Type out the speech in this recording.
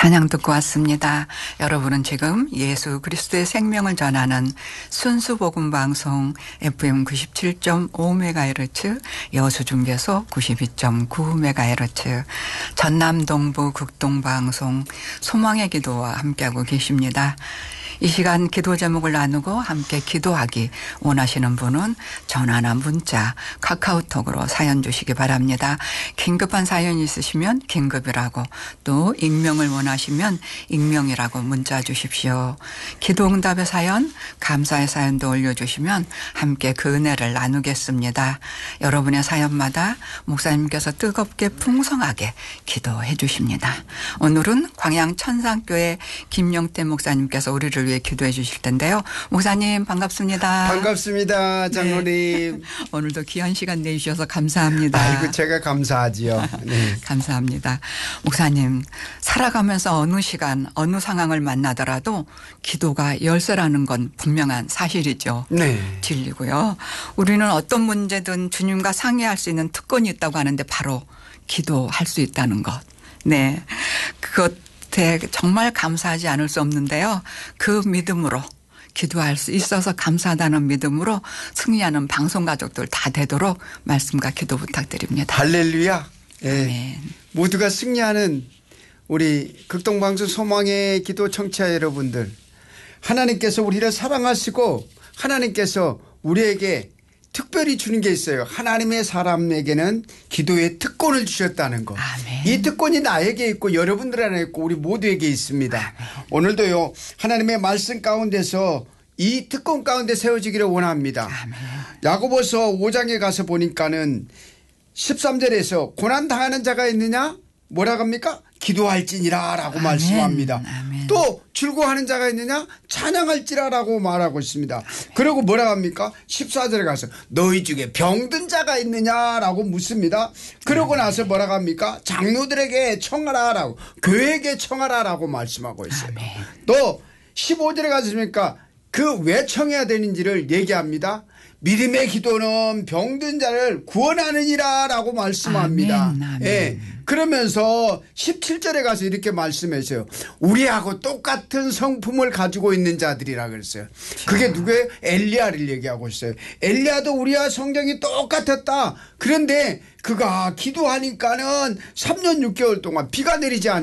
찬양 듣고 왔습니다. 여러분은 지금 예수 그리스도의 생명을 전하는 순수복음 방송 FM 97.5MHz 여수중계소 92.9MHz 전남 동부 극동방송 소망의 기도와 함께하고 계십니다. 이 시간 기도 제목을 나누고 함께 기도하기 원하시는 분은 전화나 문자, 카카오톡으로 사연 주시기 바랍니다. 긴급한 사연이 있으시면 긴급이라고, 또 익명을 원하시면 익명이라고 문자 주십시오. 기도응답의 사연, 감사의 사연도 올려주시면 함께 그 은혜를 나누겠습니다. 여러분의 사연마다 목사님께서 뜨겁게 풍성하게 기도해 주십니다. 오늘은 광양천상교회 김용태 목사님께서 우리를 위해 기도해 주실 텐데요. 목사님 반갑습니다. 반갑습니다. 장로님. 네. 오늘도 귀한 시간 내주셔서 감사합니다. 아이고 제가 감사하지요. 네. 감사합니다. 목사님, 살아가면서 어느 시간 어느 상황을 만나더라도 기도가 열쇠라는 건 분명한 사실이죠. 네. 진리고요. 우리는 어떤 문제든 주님과 상의할 수 있는 특권이 있다고 하는데 바로 기도할 수 있다는 것. 네. 그것 정말 감사하지 않을 수 없는데요. 그 믿음으로 기도할 수 있어서 감사하다는 믿음으로 승리하는 방송가족들 다 되도록 말씀과 기도 부탁드립니다. 할렐루야. 네. 네. 모두가 승리하는 우리 극동방송 소망의 기도 청취자 여러분들, 하나님께서 우리를 사랑하시고 하나님께서 우리에게 특별히 주는 게 있어요. 하나님의 사람에게는 기도의 특권을 주셨다는 거. 아멘. 이 특권이 나에게 있고 여러분들 안에 있고 우리 모두에게 있습니다. 아멘. 오늘도요, 하나님의 말씀 가운데서 이 특권 가운데 세워지기를 원합니다. 아멘. 야고보서 5장에 가서 보니까는 13절에서 고난당하는 자가 있느냐? 뭐라고 합니까? 기도할지니라 라고 아멘. 말씀합니다. 아멘. 또 즐거워하는 자가 있느냐? 찬양할지라 라고 말하고 있습니다. 아멘. 그리고 뭐라고 합니까? 14절에 가서 너희 중에 병든 자가 있느냐 라고 묻습니다. 그러고 나서 뭐라고 합니까? 장로들에게 청하라 라고, 교회에게 청하라 라고 말씀하고 있어요. 아멘. 또 15절에 가서 그 왜 청해야 되는지를 얘기합니다. 믿음의 기도는 병든 자를 구원하느니라 라고 말씀합니다. 아멘, 아멘. 예. 그러면서 17절에 가서 이렇게 말씀하세요. 우리하고 똑같은 성품을 가지고 있는 자들이라 그랬어요. 그게 누구예요? 엘리야를 얘기하고 있어요. 엘리야도 우리와 성경이 똑같았다. 그런데 그가 기도하니까는 3년 6개월 동안 비가 내리지 않았어요.